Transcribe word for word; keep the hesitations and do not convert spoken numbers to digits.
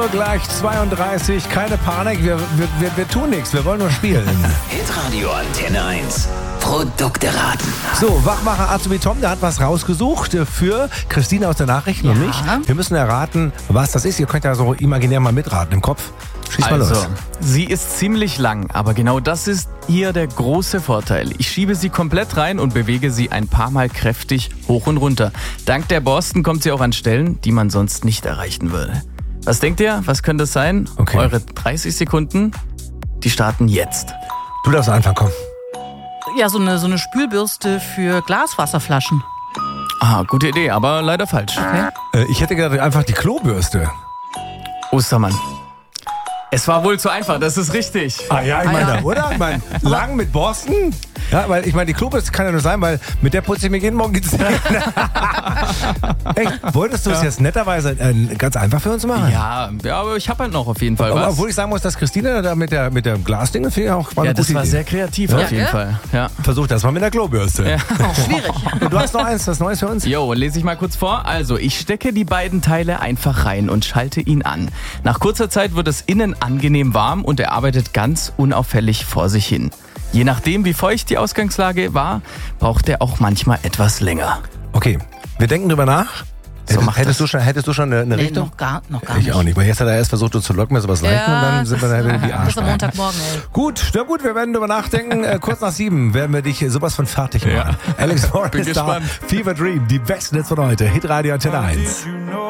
Gleich zweiunddreißig, keine Panik, wir, wir, wir, wir tun nichts, wir wollen nur spielen. Hitradio Antenne eins. Produkte raten. So, Wachmacher Azubi Tom, der hat was rausgesucht für Christine aus der Nachrichten Ja. und mich. Wir müssen erraten, was das ist. Ihr könnt ja so imaginär mal mitraten im Kopf. Schieß mal Also, los. sie ist ziemlich lang, aber genau das ist hier der große Vorteil. Ich schiebe sie komplett rein und bewege sie ein paar Mal kräftig hoch und runter. Dank der Borsten kommt sie auch an Stellen, die man sonst nicht erreichen würde. Was denkt ihr? Was könnte es sein? Okay. Eure dreißig Sekunden, die starten jetzt. Du darfst anfangen, komm. Ja, so eine, so eine Spülbürste für Glaswasserflaschen. Ah, gute Idee, aber leider falsch. Okay. Äh, ich hätte gedacht, einfach die Klobürste. Ostermann. Es war wohl zu einfach, das ist richtig. Ah ja, ich Ah, meine, ja. oder? Ich meine, lang mit Borsten? Ja, weil ich meine, die Klobürste kann ja nur sein, weil mit der putze ich mir jeden Morgen die Zähne. Echt? Wolltest du es jetzt netterweise äh, ganz einfach für uns machen? Ja, ja, aber ich habe halt noch auf jeden Fall Aber was. obwohl ich sagen muss, dass Christine da mit der, mit der Glasdinge finde ich auch war Ja, eine das gute war Idee. sehr kreativ Ja? auf jeden Ja? Fall. Ja. Versuch das mal mit der Klobürste. Ja. Schwierig. Du hast noch eins, das Neues für uns? Jo, lese ich mal kurz vor. Also, ich stecke die beiden Teile einfach rein und schalte ihn an. Nach kurzer Zeit wird es innen angenehm warm und er arbeitet ganz unauffällig vor sich hin. Je nachdem, wie feucht die Ausgangslage war, braucht er auch manchmal etwas länger. Okay, wir denken drüber nach. So Hättest, macht hättest, das. du schon, hättest du schon eine, eine Nee, Richtung? noch gar, noch gar Ich nicht. auch nicht, weil jetzt hat er erst versucht, uns zu locken mit sowas Leichten und dann sind wir da wieder die Das ist am Arschbeine. Montagmorgen, ey. Gut, na gut, wir werden drüber nachdenken. Äh, kurz nach sieben werden wir dich sowas von fertig machen. Ja. Alex Morris Bin ist da. gespannt. Fever Dream, die besten Hits von heute. Hitradio Antenne eins.